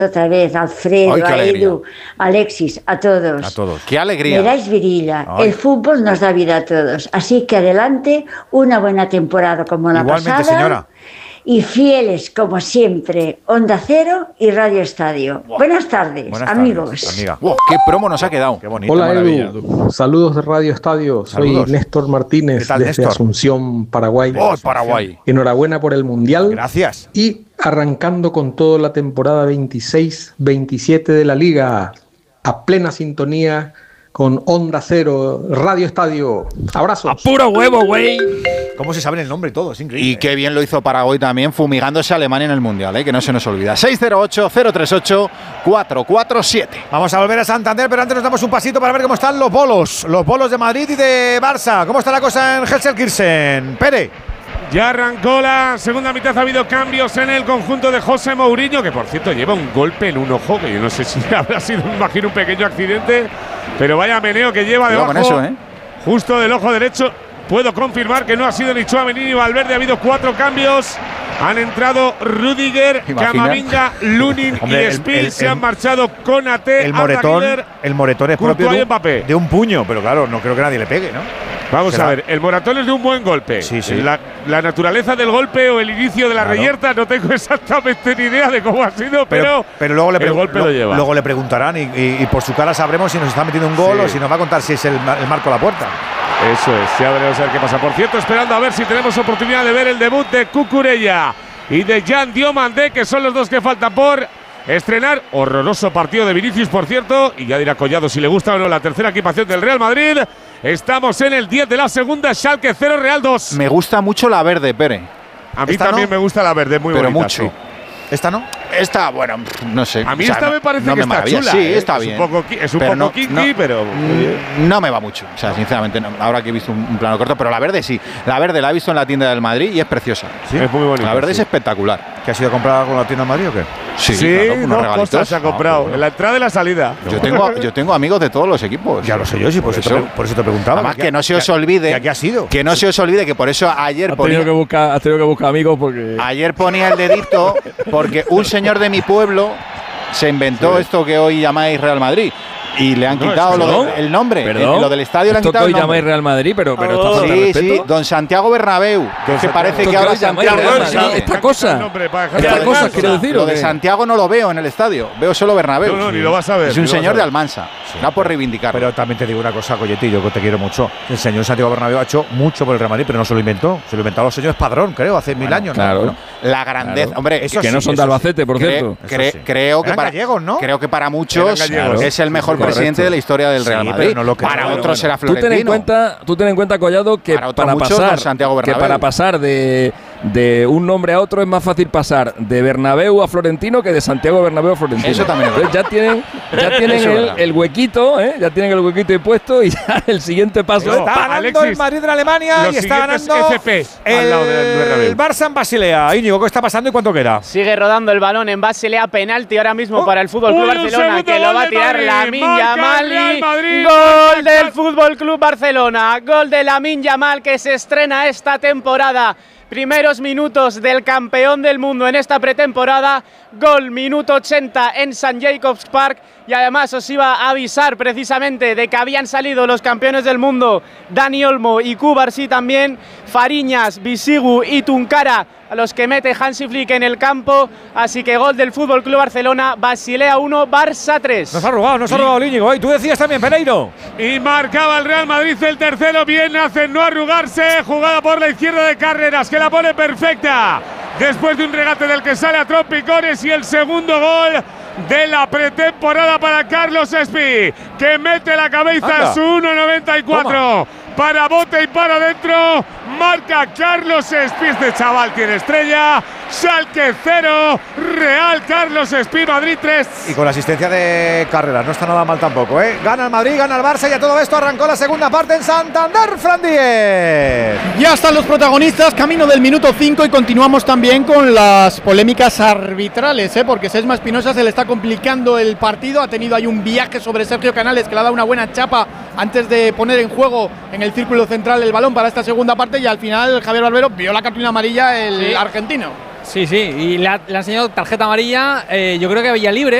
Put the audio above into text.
otra vez, a Alfredo, Ay, qué a alegría. Edu, a Alexis, a todos. A todos. ¡Qué alegría! Me dais virilla. Ay. El fútbol nos da vida a todos. Así que adelante, una buena temporada como la Igualmente, pasada. señora. Y fieles, como siempre, Onda Cero y Radio Estadio. Buenas tardes, Buenas amigos. tardes, amiga. ¡Qué promo nos ha quedado! ¡Qué bonito! Hola maravilla. Edu, saludos de Radio Estadio, Saludos. soy Néstor Martínez ¿Qué tal, desde Néstor? Asunción, Paraguay. ¡Oh, Paraguay! Enhorabuena por el Mundial. Gracias. Y arrancando con toda la temporada 26-27 de la Liga, a plena sintonía con Onda Cero, Radio Estadio. Abrazos. ¡A puro huevo, güey! ¿Cómo se sabe el nombre y todo? Es increíble. Y qué bien lo hizo Paraguay también, fumigándose a Alemania en el Mundial, que no se nos olvida. 608-038-447. Vamos a volver a Santander, pero antes nos damos un pasito para ver cómo están los bolos. Los bolos de Madrid y de Barça. ¿Cómo está la cosa en Gelsenkirchen? Pere. Ya arrancó la segunda mitad, ha habido cambios en el conjunto de José Mourinho, que por cierto lleva un golpe en un ojo, que yo no sé si habrá sido, me imagino, un pequeño accidente, pero vaya meneo que lleva debajo, con eso, justo del ojo derecho. Puedo confirmar que no ha sido ni Tchouaméni ni Valverde, ha habido 4 cambios. Han entrado Rudiger, Camavinga, Lunin y Spill, se han marchado Konaté, El moretón es propio Mbappé. de un puño, pero claro, no creo que nadie le pegue, ¿no? Vamos a ver, el moratón es de un buen golpe. Sí, sí. La naturaleza del golpe o el inicio de la reyerta no tengo exactamente ni idea de cómo ha sido, pero luego el golpe lo lleva. Luego le preguntarán y por su cara sabremos si nos está metiendo un gol o si nos va a contar si es el marco a la puerta. Eso es, ya veremos a ver qué pasa. Por cierto, esperando a ver si tenemos oportunidad de ver el debut de Cucurella y de Jan Diomandé, que son los dos que faltan por estrenar. Horroroso partido de Vinicius, por cierto, y ya dirá Collado si le gusta o no la tercera equipación del Real Madrid. Estamos en el 10 de la segunda, Schalke 0, Real 2. Me gusta mucho la verde, Pere. A mí también me gusta la verde, muy pero bonita. Mucho. Sí. ¿Esta no? Esta, bueno, no sé. A mí esta me parece que está maravilla. chula. Sí, está bien. Es un poco kinky, pero no me va mucho. O sea, sinceramente, ahora que he visto un plano corto, pero la verde sí. La verde la he visto en la tienda del Madrid y es preciosa. ¿Sí? Es muy bonita. La verde es espectacular. ¿Que ha sido comprada con la tienda del Madrid o qué? Sí, claro, unos regalitos se ha comprado. En la entrada y la salida. Yo tengo amigos de todos los equipos. Ya lo sé yo, sí, por eso te preguntaba. Además, que no se os olvide. ¿Qué ha sido? Que no se os olvide que por eso ayer ponía. Has tenido que buscar amigos porque. Ayer ponía el dedito porque un señor de mi pueblo se inventó esto que hoy llamáis Real Madrid. Y le han quitado el nombre. Lo del estadio le han quitado el nombre. Esto que hoy llamáis Real Madrid, pero está falta de respeto. Sí, don Santiago Bernabéu. Que parece que ahora Santiago esta cosa quiero decir. Lo de Santiago no lo veo en el estadio. Veo solo Bernabéu. No, ni lo vas a ver. Es un señor de Almansa. No por reivindicar. Pero también te digo una cosa, Colletillo, que te quiero mucho. El señor Santiago Bernabéu ha hecho mucho por el Real Madrid, pero no se lo inventó. Se lo inventaron los señores Padrón, creo, hace 1000 años. Claro. La grandeza. Hombre, eso que no son de Albacete, por cierto. Creo que para muchos es el mejor presidente de la historia del Real Madrid. Para otros será Florentino. Tú ten en cuenta, Collado, que para pasar de un nombre a otro es más fácil pasar de Bernabéu a Florentino que de Santiago Bernabéu a Florentino. Eso también. Entonces ya tienen el huequito, ya tienen el huequito puesto y ya el siguiente paso está ganando el Madrid en Alemania y está ganando el Barça en Basilea. Íñigo, ¿qué está pasando y cuánto queda? Sigue rodando el balón en Basilea, penalti ahora mismo para el Fútbol Club Barcelona, que lo va a tirar Lamine Yamal. Gol del Fútbol Club Barcelona, gol de Lamine Yamal, que se estrena esta temporada. Primeros minutos del campeón del mundo en esta pretemporada. Gol minuto 80 en St. Jacobs Park. Y además os iba a avisar precisamente de que habían salido los campeones del mundo Dani Olmo y Cubarsí también. Fariñas, Bisigu y Tunkara, a los que mete Hansi Flick en el campo. Así que gol del Fútbol Club Barcelona, Basilea 1, Barça 3. Nos ha arrugado Íñigo. Tú decías también, Pereiro. Y marcaba el Real Madrid el tercero. Bien hace no arrugarse. Jugada por la izquierda de Carreras, que la pone perfecta. Después de un regate del que sale a trompicones, y el segundo gol de la pretemporada para Carlos Espí, que mete la cabeza en su 1.94 para bote y para adentro. Marca Carlos Espí. Este chaval tiene estrella. Schalke 0, Real Carlos Espí, Madrid 3. Y con la asistencia de Carreras, no está nada mal tampoco, ¿eh? Gana el Madrid, gana el Barça, y a todo esto arrancó la segunda parte en Santander, Fran Díez. Ya están los protagonistas, camino del minuto 5, y continuamos también con las polémicas arbitrales, porque Sesma Espinosa se le está complicando el partido. Ha tenido ahí un viaje sobre Sergio Canales, que le ha dado una buena chapa antes de poner en juego en el círculo central el balón para esta segunda parte, y al final Javier Barbero vio la cartulina amarilla el argentino. Sí, y le ha enseñado tarjeta amarilla, yo creo que Villalibre.